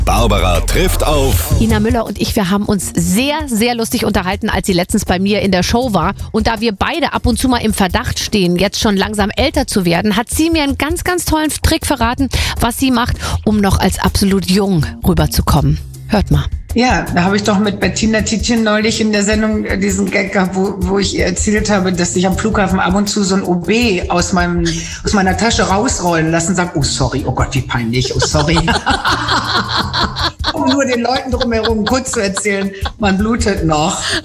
Barbara trifft auf. Ina Müller und ich, wir haben uns sehr, sehr lustig unterhalten, als sie letztens bei mir in der Show war. Und da wir beide ab und zu mal im Verdacht stehen, jetzt schon langsam älter zu werden, hat sie mir einen ganz, ganz tollen Trick verraten, was sie macht, um noch als absolut jung rüberzukommen. Hört mal. Ja, da habe ich doch mit Bettina Tietjen neulich in der Sendung diesen Gag gehabt, wo ich ihr erzählt habe, dass ich am Flughafen ab und zu so ein OB aus meiner Tasche rausrollen lassen und sage, oh sorry, oh Gott, wie peinlich, oh sorry. Um nur den Leuten drumherum kurz zu erzählen, man blutet noch.